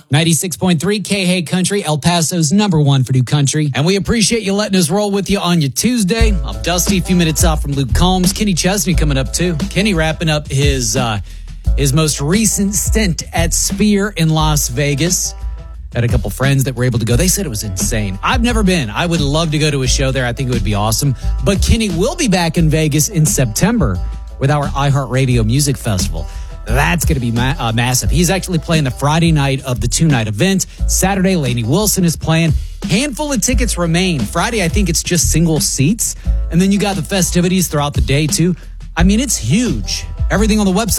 96.3 K-Hey Country, El Paso's #1 for new country. And we appreciate you letting us roll with you on your Tuesday. I'm Dusty, a few minutes out from Luke Combs. Kenny Chesney coming up too. Kenny wrapping up his most recent stint at Sphere in Las Vegas. Had a couple friends that were able to go. They said it was insane. I've never been. I would love to go to a show there. I think it would be awesome. But Kenny will be back in Vegas in September with our iHeartRadio Music Festival. That's going to be massive. He's actually playing the Friday night of the 2-night event. Saturday, Lainey Wilson is playing. Handful of tickets remain. Friday, I think it's just single seats. And then you got the festivities throughout the day, too. I mean, it's huge. Everything on the website.